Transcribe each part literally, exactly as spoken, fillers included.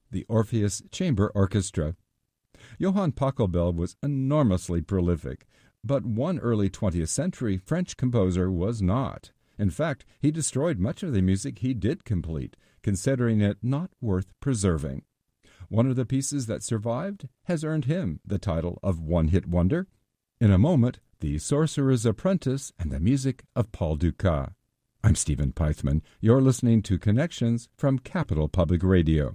the Orpheus Chamber Orchestra. Johann Pachelbel was enormously prolific, but one early twentieth century French composer was not. In fact, he destroyed much of the music he did complete, considering it not worth preserving. One of the pieces that survived has earned him the title of one-hit wonder. In a moment, The Sorcerer's Apprentice and the music of Paul Dukas. I'm Stephen Peitzman. You're listening to Connections from Capital Public Radio.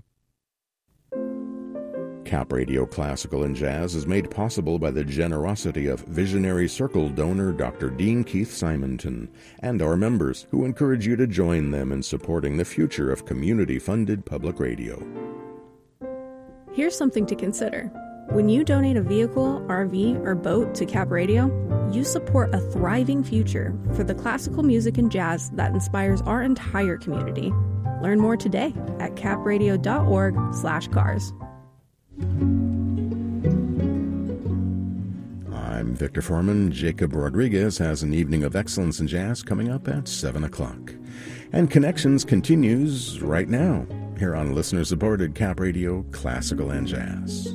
Cap Radio Classical and Jazz is made possible by the generosity of Visionary Circle donor Doctor Dean Keith Simonton and our members, who encourage you to join them in supporting the future of community-funded public radio. Here's something to consider. When you donate a vehicle, R V, or boat to Cap Radio, you support a thriving future for the classical music and jazz that inspires our entire community. Learn more today at capradio.org slash cars. I'm Victor Foreman. Jacob Rodriguez has an evening of excellence in jazz coming up at seven o'clock. And Connections continues right now here on listener-supported Cap Radio Classical and Jazz.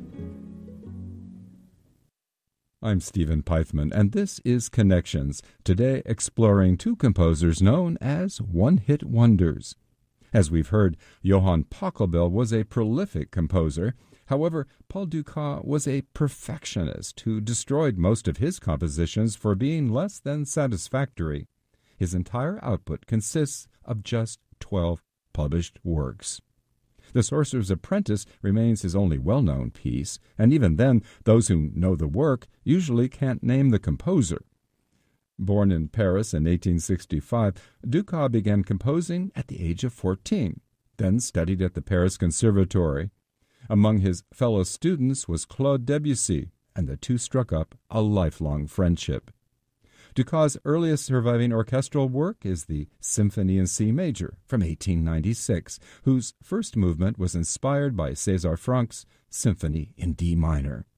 I'm Stephen Peitzman, and this is Connections, today exploring two composers known as one-hit wonders. As we've heard, Johann Pachelbel was a prolific composer. However, Paul Dukas was a perfectionist who destroyed most of his compositions for being less than satisfactory. His entire output consists of just twelve published works. The Sorcerer's Apprentice remains his only well-known piece, and even then, those who know the work usually can't name the composer. Born in Paris in eighteen sixty-five, Dukas began composing at the age of fourteen, then studied at the Paris Conservatory. Among his fellow students was Claude Debussy, and the two struck up a lifelong friendship. Dukas' earliest surviving orchestral work is the Symphony in C Major from eighteen ninety-six, whose first movement was inspired by César Franck's Symphony in D Minor.